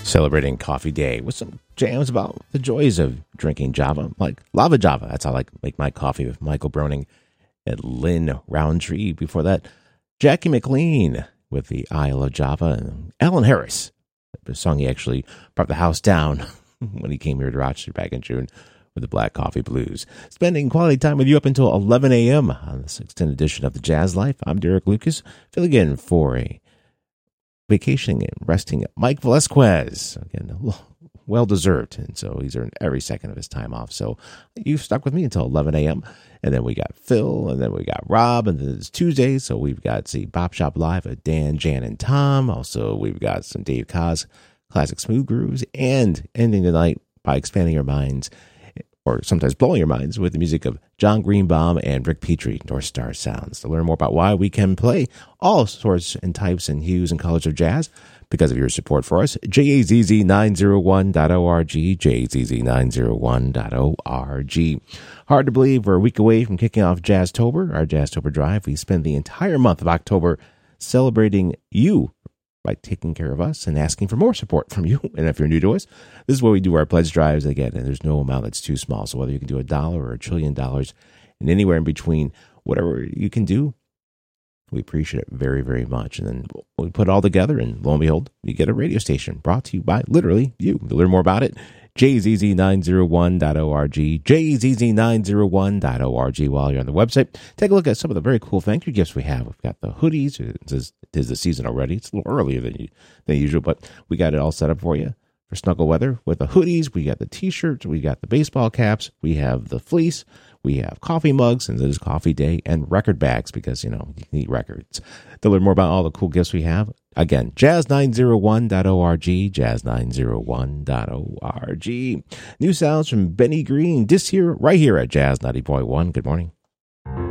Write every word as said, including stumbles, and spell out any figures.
Celebrating Coffee Day with some jams about the joys of drinking Java, like Lava Java. That's how I like make my coffee, with Michael Broning and Lynn Roundtree. Before that, Jackie McLean with the Isle of Java, and Alan Harris, the song he actually brought the house down when he came here to Rochester back in June with the Black Coffee Blues. Spending quality time with you up until eleven a.m. on this extended edition of the Jazz Life. I'm Derek Lucas, filling in for a vacationing and resting Mike Velasquez. Again, well-deserved, and so he's earned every second of his time off. So you've stuck with me until eleven a.m., and then we got Phil, and then we got Rob, and then it's Tuesday, so we've got, see, Bop Shop Live with Dan, Jan, and Tom. Also, we've got some Dave Koz, classic smooth grooves, and ending the night by expanding your minds, or sometimes blowing your minds, with the music of John Greenbaum and Rick Petrie, North Star Sounds. To learn more about why we can play all sorts and types and hues and colors of jazz because of your support for us, J A Z Z nine oh one dot org, J A Z Z nine oh one dot org. Hard to believe we're a week away from kicking off Jazztober, our Jazztober Drive. We spend the entire month of October celebrating you by taking care of us and asking for more support from you. And if you're new to us, this is where we do our pledge drives again, and there's no amount that's too small. So whether you can do a dollar or a trillion dollars and anywhere in between, whatever you can do, we appreciate it very, very much. And then we put it all together, and lo and behold, you get a radio station brought to you by literally you. To learn more about it, J Z Z nine oh one dot org, J Z Z nine oh one dot org. While you're on the website, take a look at some of the very cool thank you gifts we have. We've got the hoodies. It is, it is the season already. It's a little earlier than, you, than usual, but we got it all set up for you for snuggle weather with the hoodies. We got the t-shirts. We got the baseball caps. We have the fleece. We have coffee mugs, and there's coffee day, and record bags because, you know, you need records. To learn more about all the cool gifts we have, again, jazz nine oh one dot org, jazz nine oh one dot org. New sounds from Benny Green, this here, right here at Jazz ninety point one. Good morning.